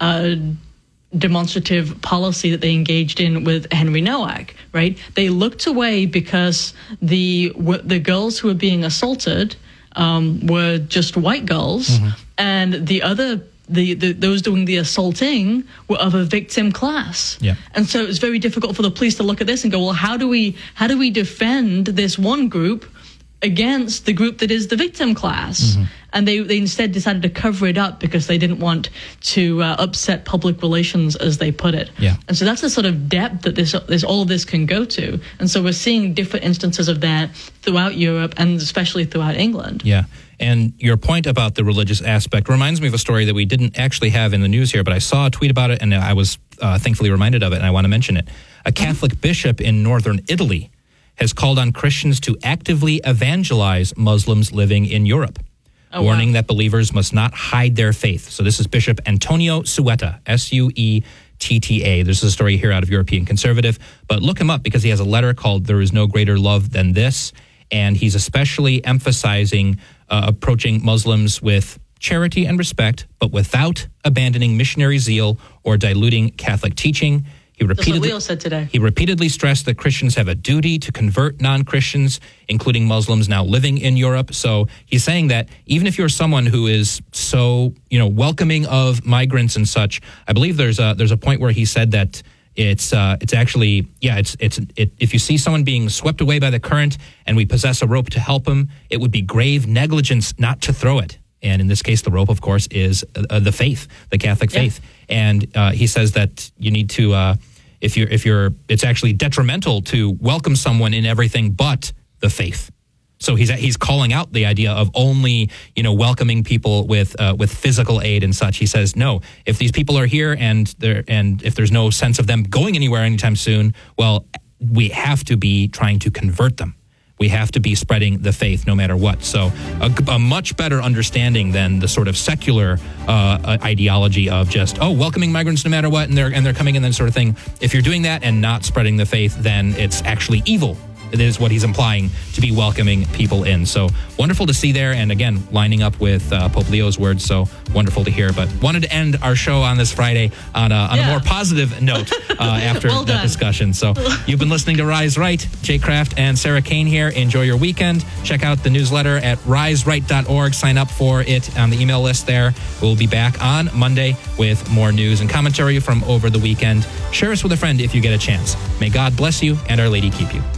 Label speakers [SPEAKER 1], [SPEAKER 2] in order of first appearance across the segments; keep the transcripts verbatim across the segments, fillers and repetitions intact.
[SPEAKER 1] uh, demonstrative policy that they engaged in with Henry Nowak, right? They looked away because the the girls who were being assaulted um, were just white girls, mm-hmm. and the other the, the those doing the assaulting were of a victim class.
[SPEAKER 2] Yeah.
[SPEAKER 1] And so it's very difficult for the police to look at this and go, well, how do we how do we defend this one group against the group that is the victim class? Mm-hmm. And they, they instead decided to cover it up because they didn't want to uh, upset public relations, as they put it.
[SPEAKER 2] Yeah.
[SPEAKER 1] And so that's the sort of depth that this, this all of this can go to. And so we're seeing different instances of that throughout Europe and especially throughout England.
[SPEAKER 2] Yeah. And your point about the religious aspect reminds me of a story that we didn't actually have in the news here, but I saw a tweet about it and I was uh, thankfully reminded of it, and I want to mention it. A Catholic mm-hmm. bishop in northern Italy has called on Christians to actively evangelize Muslims living in Europe, oh, warning wow. that believers must not hide their faith. So this is Bishop Antonio Suetta, S U E T T A. There's a story here out of European Conservative, but look him up because he has a letter called There Is No Greater Love Than This, and he's especially emphasizing uh, approaching Muslims with charity and respect, but without abandoning missionary zeal or diluting Catholic teaching. He repeatedly,
[SPEAKER 1] That's what Leo said today.
[SPEAKER 2] He repeatedly stressed that Christians have a duty to convert non-Christians, including Muslims now living in Europe. So he's saying that even if you're someone who is so, you know, welcoming of migrants and such, I believe there's a there's a point where he said that it's uh, it's actually yeah it's it's it, if you see someone being swept away by the current and we possess a rope to help him, it would be grave negligence not to throw it. And in this case, the rope, of course, is uh, the faith, the Catholic
[SPEAKER 1] yeah.
[SPEAKER 2] faith. And uh, he says that you need to. Uh, If you're, if you're, it's actually detrimental to welcome someone in everything but the faith. So he's he's calling out the idea of only, you know, welcoming people with uh, with physical aid and such. He says, no, if these people are here and they're and if there's no sense of them going anywhere anytime soon, well, we have to be trying to convert them. We have to be spreading the faith no matter what. So a, a much better understanding than the sort of secular uh, ideology of just, oh, welcoming migrants no matter what, and they're and they're coming in, that sort of thing. If you're doing that and not spreading the faith, then it's actually evil. It is what he's implying, to be welcoming people in. So wonderful to see there. And again, lining up with uh, Pope Leo's words. So wonderful to hear. But wanted to end our show on this Friday on a, on
[SPEAKER 1] yeah.
[SPEAKER 2] a more positive note uh, after
[SPEAKER 1] well
[SPEAKER 2] that
[SPEAKER 1] done.
[SPEAKER 2] discussion. So you've been listening to Rise Right. Jay Kraft and Sarah Kane here. Enjoy your weekend. Check out the newsletter at rise right dot org. Sign up for it on the email list there. We'll be back on Monday with more news and commentary from over the weekend. Share us with a friend if you get a chance. May God bless you and Our Lady keep you.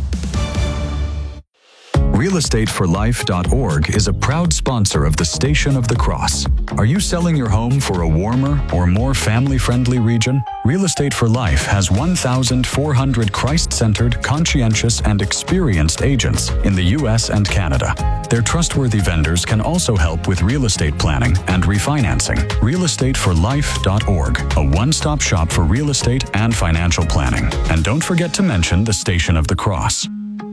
[SPEAKER 3] real estate for life dot org is a proud sponsor of the Station of the Cross. Are you selling your home for a warmer or more family-friendly region? Real Estate for Life has one thousand four hundred Christ-centered, conscientious, and experienced agents in the U S and Canada. Their trustworthy vendors can also help with real estate planning and refinancing. real estate for life dot org, a one-stop shop for real estate and financial planning. And don't forget to mention the Station of the Cross.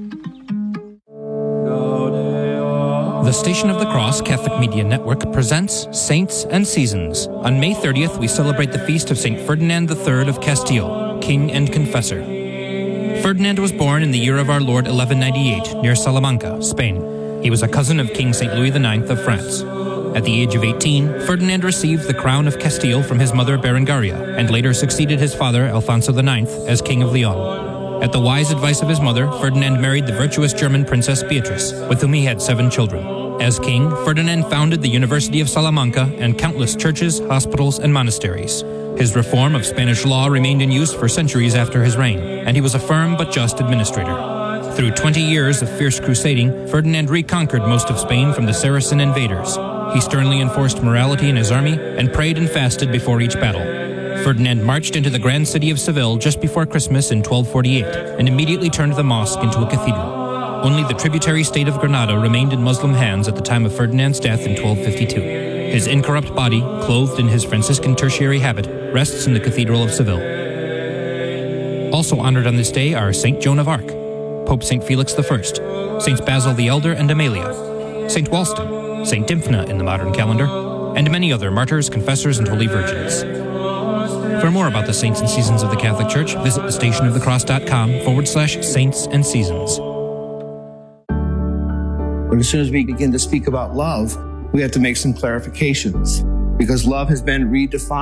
[SPEAKER 2] The Station of the Cross Catholic Media Network presents Saints and Seasons. On May thirtieth, we celebrate the feast of Saint Ferdinand the Third of Castile, King and Confessor. Ferdinand was born in the year of our Lord eleven ninety-eight, near Salamanca, Spain. He was a cousin of King Saint Louis the Ninth of France. At the age of eighteen, Ferdinand received the crown of Castile from his mother Berengaria, and later succeeded his father Alfonso the Ninth as King of Leon. At the wise advice of his mother, Ferdinand married the virtuous German Princess Beatrice, with whom he had seven children. As king, Ferdinand founded the University of Salamanca and countless churches, hospitals, and monasteries. His reform of Spanish law remained in use for centuries after his reign, and he was a firm but just administrator. Through twenty years of fierce crusading, Ferdinand reconquered most of Spain from the Saracen invaders. He sternly enforced morality in his army and prayed and fasted before each battle. Ferdinand marched into the grand city of Seville just before Christmas in twelve forty-eight and immediately turned the mosque into a cathedral. Only the tributary state of Granada remained in Muslim hands at the time of Ferdinand's death in twelve fifty-two. His incorrupt body, clothed in his Franciscan tertiary habit, rests in the Cathedral of Seville. Also honored on this day are Saint Joan of Arc, Pope Saint Felix the First, Saints Basil the Elder and Amalia, Saint Walston, Saint Dymphna in the modern calendar, and many other martyrs, confessors, and holy virgins. For more about the saints and seasons of the Catholic Church, visit the stationofthecross.com forward slash saints and seasons.
[SPEAKER 4] But as soon as we begin to speak about love, we have to make some clarifications because love has been redefined.